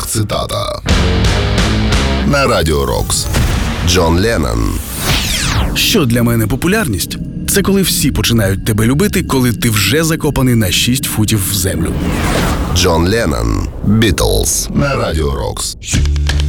Рок-цитата на Радіо Рокс. Джон Леннон. Що для мене популярність? Це коли всі починають тебе любити, коли ти вже закопаний на 6 футів в землю. Джон Леннон. Бітлз на Радіо Рокс.